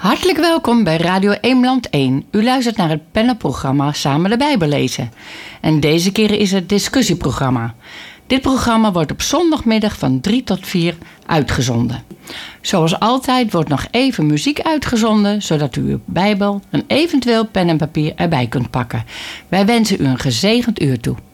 Hartelijk welkom bij Radio Eemland 1. U luistert naar het panelprogramma Samen de Bijbel lezen. En deze keer is het discussieprogramma. Dit programma wordt op zondagmiddag van 3 tot 4 uitgezonden. Zoals altijd wordt nog even muziek uitgezonden, zodat u uw Bijbel en eventueel pen en papier erbij kunt pakken. Wij wensen u een gezegend uur toe.